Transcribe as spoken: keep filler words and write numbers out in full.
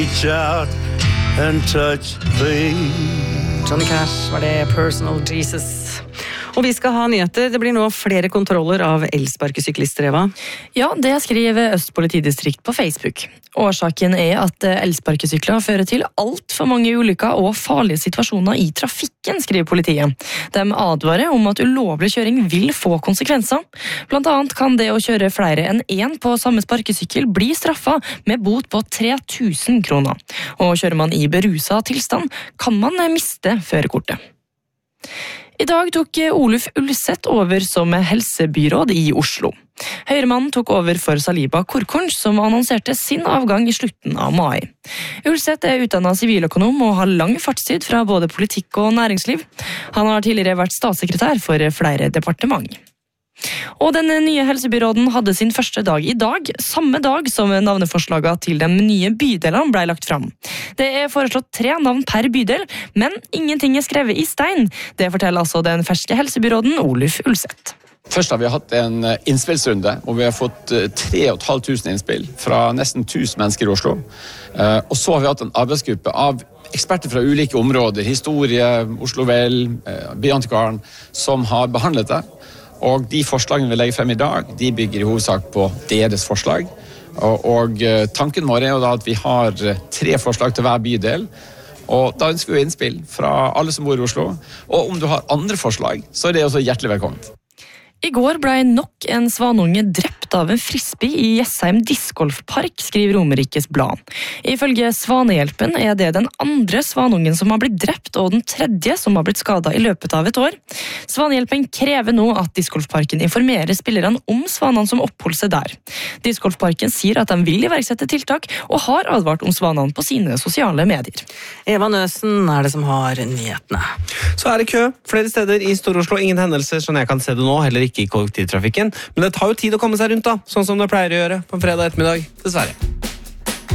Reach out and touch things. Johnny Cash var det, Personal Jesus. Og vi skal ha nyheter. Det blir nå flere kontroller av elsparkesyklister, Eva. Ja, det skriver Øst politidistrikt på Facebook. Årsaken er at elsparkesykler fører til alt for mange ulykker og farlige situasjoner i trafikken, skriver politiet. De advarer om at ulovlig kjøring vil få konsekvenser. Blant annet kan det å kjøre flere enn én på samme sparkesykkel bli straffet med bot på tre tusen kroner. Og kjører man i beruset tilstand, kan man miste førerkortet. I dag tok Oluf Ulseth over som helsebyråd i Oslo. Høyremannen tok over for Saliba Korkorn, som annonserte sin avgang i slutten av mai. Ulseth er utdannet siviløkonom og har lang fartstid fra både politikk og næringsliv. Han har tidligere vært statssekretær for flere departement. Og den nye helsebyråden hadde sin første dag i dag, samme dag som navneforslagene til de nye bydelene ble lagt fram. Det er foreslått tre navn per bydel, men ingenting er skrevet i stein. Det forteller altså den ferske helsebyråden Oluf Ulseth. Først har vi hatt en innspillsrunde, hvor vi har fått tre og et halvt tusen innspill fra nesten tusen mennesker i Oslo. Og så har vi hatt en arbeidsgruppe av eksperter fra ulike områder, historie, Oslo Vel, Byantikvaren, som har behandlet det. Og de forslagene vi legger frem i dag, de bygger i hovedsak på deres forslag. Og, og tanken vår er jo da at vi har tre forslag til hver bydel, og da ønsker vi innspill fra alle som bor i Oslo. Og om du har andre forslag, så er det også hjertelig velkommen. I går ble nok en svanunge drept av en frisbee i Jessheim discgolfpark, skriver Romerikes Blad. Ifølge Svanehjelpen er det den andre svanungen som har blitt drept, og den tredje som har blitt skadet i løpet av et år. Svanehjelpen krever nå at discgolfparken informerer spillerne om svanene som oppholder seg der. Discgolfparken sier at de vil iverksette tiltak, og har advart om svanene på sine sosiale medier. Eva Nøsen er det som har nyhetene. Så er det kø flere steder i Stor-Oslo. Ingen hendelser, sånn jeg kan se det nå, heller ikke i kollektivtrafikken. Men det tar jo tid å komme seg rundt da, sånn som det pleier å gjøre på en fredag ettermiddag, dessverre.